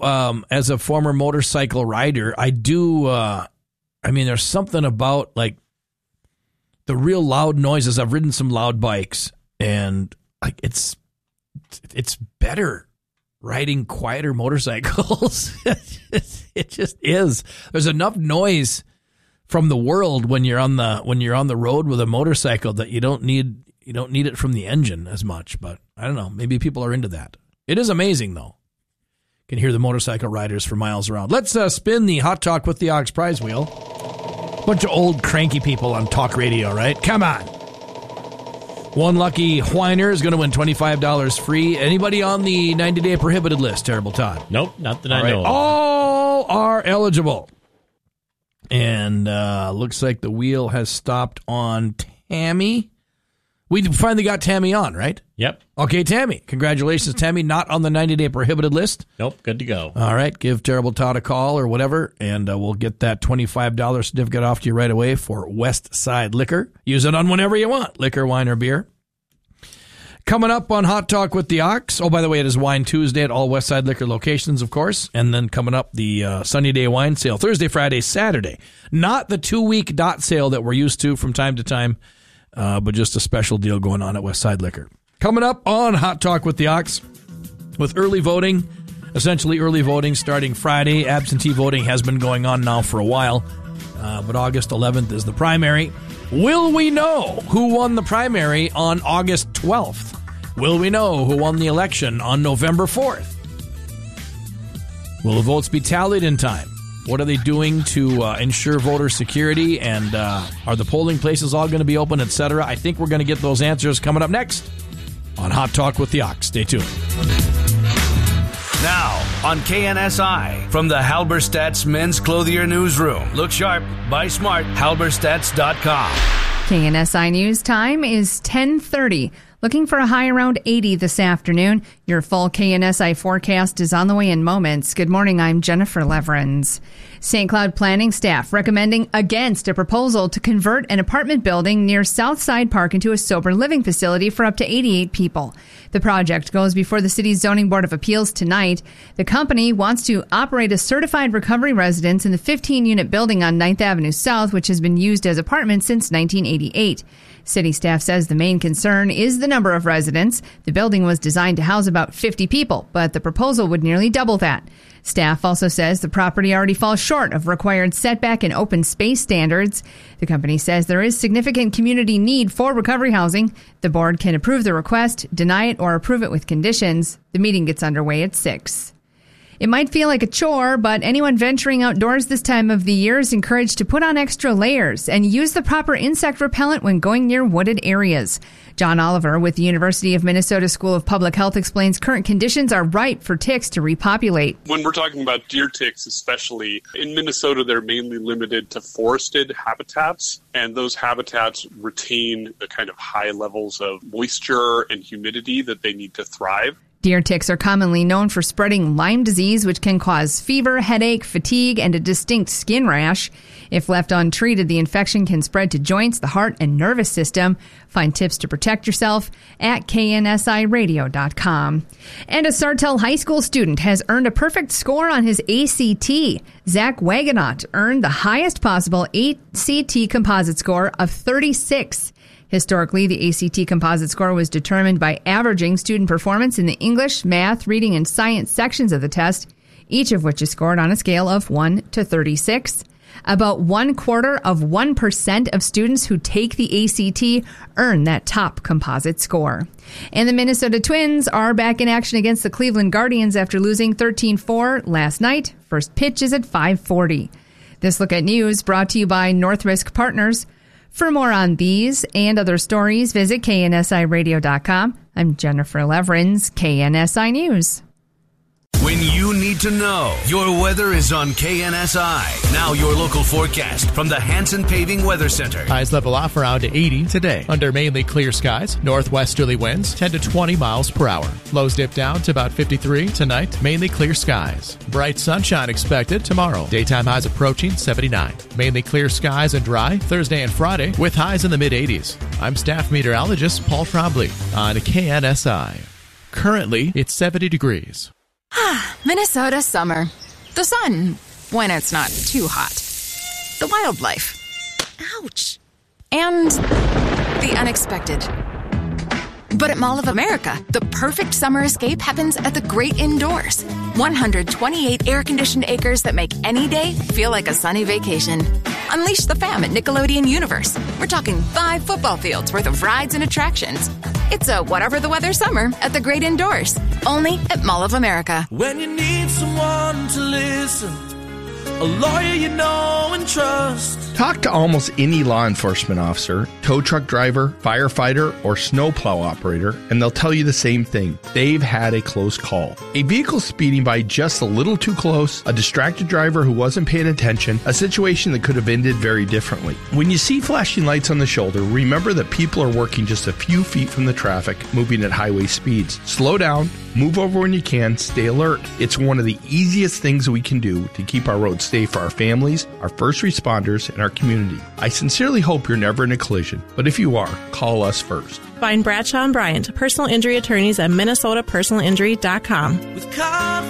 as a former motorcycle rider, I do, there's something about like the real loud noises. I've ridden some loud bikes, and like it's better riding quieter motorcycles. It just is. There's enough noise from the world when you're on the road with a motorcycle that you don't need it from the engine as much. But I don't know. Maybe people are into that. It is amazing though. Can hear the motorcycle riders for miles around. Let's spin the Hot Talk with the Ox prize wheel. Bunch of old cranky people on talk radio, right? Come on. One lucky whiner is going to win $25 free. Anybody on the 90-day prohibited list, Terrible Todd? Nope, not that I know of. All are eligible. And looks like the wheel has stopped on Tammy. We finally got Tammy on, right? Yep. Okay, Tammy. Congratulations, Tammy. Not on the 90-day prohibited list. Nope, good to go. All right, give Terrible Todd a call or whatever, and we'll get that $25 certificate off to you right away for West Side Liquor. Use it on whenever you want, liquor, wine, or beer. Coming up on Hot Talk with the Ox. Oh, by the way, it is Wine Tuesday at all West Side Liquor locations, of course. And then coming up, the Sunny Day Wine Sale, Thursday, Friday, Saturday. Not the 2-week dot sale that we're used to from time to time, but just a special deal going on at West Side Liquor. Coming up on Hot Talk with the Ox, with early voting, essentially early voting starting Friday. Absentee voting has been going on now for a while, but August 11th is the primary. Will we know who won the primary on August 12th? Will we know who won the election on November 4th? Will the votes be tallied in time? What are they doing to ensure voter security? And are the polling places all going to be open, etc.? I think we're going to get those answers coming up next on Hot Talk with the Ox. Stay tuned. Now on KNSI from the Halberstadt's Men's Clothier Newsroom. Look sharp, buy smart, halberstadts.com. KNSI News time is 10:30. Looking for a high around 80 this afternoon. Your full KNSI forecast is on the way in moments. Good morning, I'm Jennifer Leverins. St. Cloud planning staff recommending against a proposal to convert an apartment building near Southside Park into a sober living facility for up to 88 people. The project goes before the city's Zoning Board of Appeals tonight. The company wants to operate a certified recovery residence in the 15-unit building on 9th Avenue South, which has been used as apartments since 1988. City staff says the main concern is the number of residents. The building was designed to house about 50 people, but the proposal would nearly double that. Staff also says the property already falls short of required setback and open space standards. The company says there is significant community need for recovery housing. The board can approve the request, deny it, or approve it with conditions. The meeting gets underway at 6. It might feel like a chore, but anyone venturing outdoors this time of the year is encouraged to put on extra layers and use the proper insect repellent when going near wooded areas. John Oliver with the University of Minnesota School of Public Health explains current conditions are ripe for ticks to repopulate. When we're talking about deer ticks especially, in Minnesota they're mainly limited to forested habitats, and those habitats retain the kind of high levels of moisture and humidity that they need to thrive. Deer ticks are commonly known for spreading Lyme disease, which can cause fever, headache, fatigue, and a distinct skin rash. If left untreated, the infection can spread to joints, the heart, and nervous system. Find tips to protect yourself at KNSIRadio.com. And a Sartell High School student has earned a perfect score on his ACT. Zach Wagonot earned the highest possible ACT composite score of 36. Historically, the ACT composite score was determined by averaging student performance in the English, math, reading, and science sections of the test, each of which is scored on a scale of 1 to 36. About 0.25% of students who take the ACT earn that top composite score. And the Minnesota Twins are back in action against the Cleveland Guardians after losing 13-4 last night. First pitch is at 5:40. This Look at News brought to you by Northrisk Partners. For more on these and other stories, visit KNSIRadio.com. I'm Jennifer Leverins, KNSI News. When you need to know, your weather is on KNSI. Now your local forecast from the Hanson Paving Weather Center. Highs level off around 80 today. Under mainly clear skies, northwesterly winds 10 to 20 miles per hour. Lows dip down to about 53 tonight, mainly clear skies. Bright sunshine expected tomorrow. Daytime highs approaching 79. Mainly clear skies and dry Thursday and Friday with highs in the mid-80s. I'm staff meteorologist Paul Trombley on KNSI. Currently, it's 70 degrees. Minnesota summer. The sun, when it's not too hot. The wildlife. Ouch. And the unexpected. But at Mall of America, the perfect summer escape happens at the great indoors. 128 air-conditioned acres that make any day feel like a sunny vacation. Unleash the fam at Nickelodeon Universe. We're talking 5 football fields worth of rides and attractions. It's a whatever the weather summer at the great indoors. Only at Mall of America. When you need someone to listen, a lawyer you know and trust. Talk to almost any law enforcement officer, tow truck driver, firefighter, or snowplow operator, and they'll tell you the same thing. They've had a close call. A vehicle speeding by just a little too close, a distracted driver who wasn't paying attention, a situation that could have ended very differently. When you see flashing lights on the shoulder, remember that people are working just a few feet from the traffic, moving at highway speeds. Slow down, move over when you can, stay alert. It's one of the easiest things we can do to keep our roads safe for our families, our first responders, and our community. I sincerely hope you're never in a collision, but if you are, call us first. Find Bradshaw and Bryant, personal injury attorneys at MinnesotaPersonalInjury.com. With